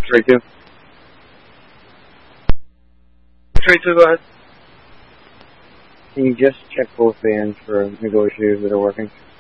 Trade 2. Trade 2, go ahead. Can you just check both bands for negotiators that are working?